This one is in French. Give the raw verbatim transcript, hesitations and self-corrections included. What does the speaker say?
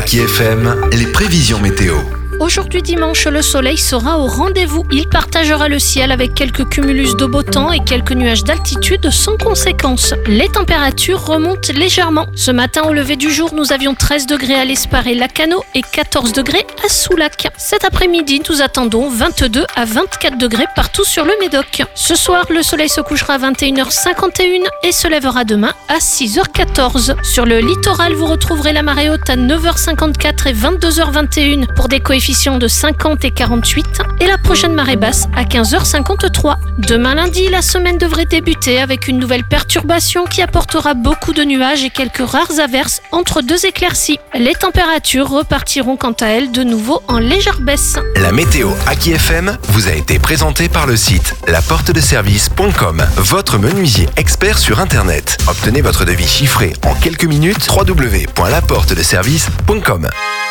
Aki F M, les prévisions météo. Aujourd'hui dimanche, le soleil sera au rendez-vous. Il partagera le ciel avec quelques cumulus de beau temps et quelques nuages d'altitude sans conséquence. Les températures remontent légèrement. Ce matin, au lever du jour, nous avions treize degrés à l'Esparre-et-Lacanau et quatorze degrés à Soulac. Cet après-midi, nous attendons vingt-deux à vingt-quatre degrés partout sur le Médoc. Ce soir, le soleil se couchera à vingt et une heures cinquante et une et se lèvera demain à six heures quatorze. Sur le littoral, vous retrouverez la marée haute à neuf heures cinquante-quatre et vingt-deux heures vingt et une pour des coefficients de cinquante et quarante-huit et la prochaine marée basse à quinze heures cinquante-trois. Demain lundi, la semaine devrait débuter avec une nouvelle perturbation qui apportera beaucoup de nuages et quelques rares averses entre deux éclaircies. Les températures repartiront quant à elles de nouveau en légère baisse. La météo Aki F M vous a été présentée par le site la porte de service point com, votre menuisier expert sur Internet. Obtenez votre devis chiffré en quelques minutes. w w w point la porte de service point com.